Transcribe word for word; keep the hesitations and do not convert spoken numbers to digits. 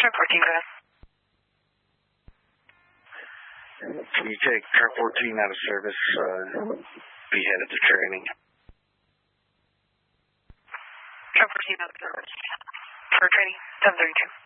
Truck fourteen, go ahead. Can you take truck fourteen out of service? Uh, be headed to training. Truck fourteen out of service. For training, seven thirty-two.